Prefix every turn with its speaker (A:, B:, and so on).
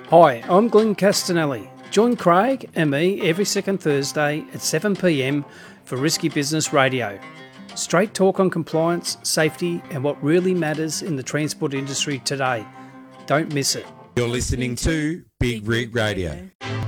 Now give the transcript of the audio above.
A: Hi, I'm Glenn Castanelli. Join Craig and me every second Thursday at 7 p.m. for Risky Business Radio. Straight talk on compliance, safety, and what really matters in the transport industry today. Don't miss it.
B: You're listening to Big Rig Radio.